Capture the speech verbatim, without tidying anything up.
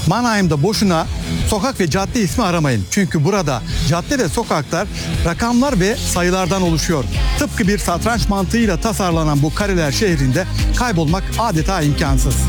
Mannheim'da boşuna sokak ve cadde ismi aramayın. Çünkü burada cadde ve sokaklar rakamlar ve sayılardan oluşuyor. Tıpkı bir satranç mantığıyla tasarlanan bu kareler şehrinde kaybolmak adeta imkansız.